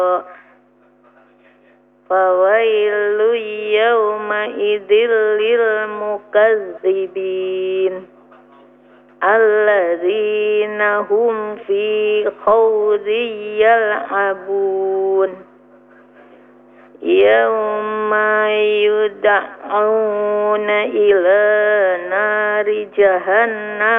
Fawailu yawma idzil lil mukazzibin alladzina hum fi khawdin yal'abun yawma yud'auna ila nari jahannam